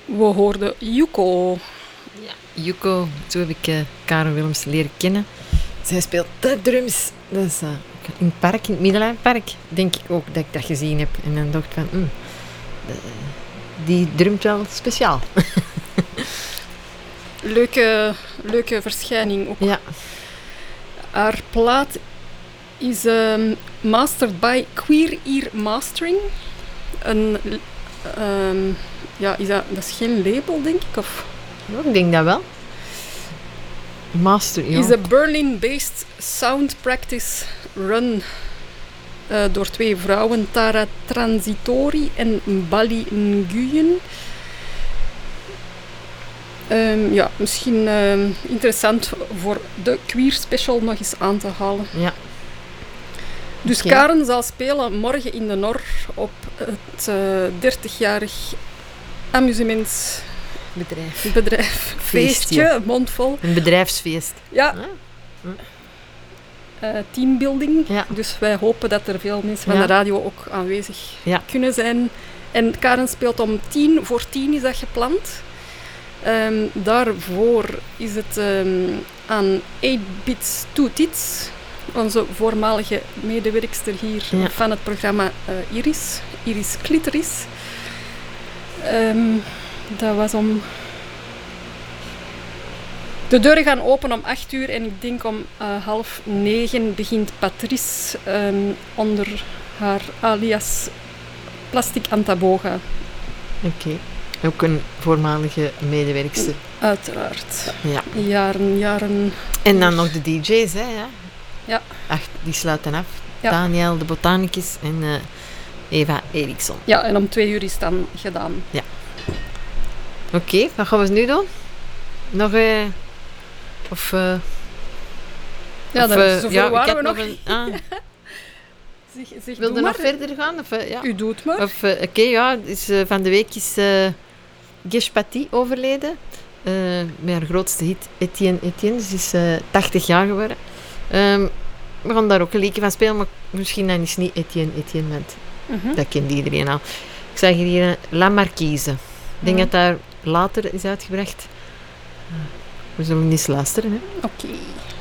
We hoorden Yuko. Ja, Yuko, zo heb ik Karen Willems leren kennen. Zij speelt de drums. Dat is, in het park, in het Middelalderpark, denk ik ook dat ik dat gezien heb. En dan dacht ik van, die drumt wel speciaal. Leuke verschijning ook. Ja. Haar plaat is mastered by Queer Ear Mastering. Dat is geen label, denk ik? Of? Ja, ik denk dat wel. Master, ja. Is een Berlin-based sound practice run door 2 vrouwen, Tara Transitori en Bali Nguyen. Misschien interessant voor de queer special nog eens aan te halen. Ja. Dus Okay. Karen zal spelen morgen in de Nor op het 30-jarig amusementsbedrijf. Feestje, mondvol. Een bedrijfsfeest. Ja. Teambuilding. Ja. Dus wij hopen dat er veel mensen van de radio ook aanwezig kunnen zijn. En Karen speelt om 9:50 is dat gepland. Daarvoor is het aan 8-Bits 2 Tits, onze voormalige medewerkster hier van het programma Iris Clitoris. Dat was om... De deuren gaan open om 8:00 en ik denk om 8:30 begint Patrice onder haar alias Plastic Antaboga. Oké. Ook een voormalige medewerkster. Uiteraard. Ja. Jaren. En dan nog de DJ's, hè? Ja. Die sluiten af. Ja. Daniel, de botanicus en Eva Eriksson. Ja, en om 2:00 is het dan gedaan. Ja. Oké, wat gaan we nu doen? Nog... zoveel waren we nog. Wil je nog verder gaan? U doet maar. Van de week is Geshpati overleden. Met haar grootste hit, Etienne. Ze is 80 jaar geworden. We gaan daar ook een liedje van spelen, maar misschien dan is niet Etienne, want dat kent iedereen al. Ik zag hier La Marquise. Ik denk dat daar later is uitgebracht. We zullen eens luisteren. Oké.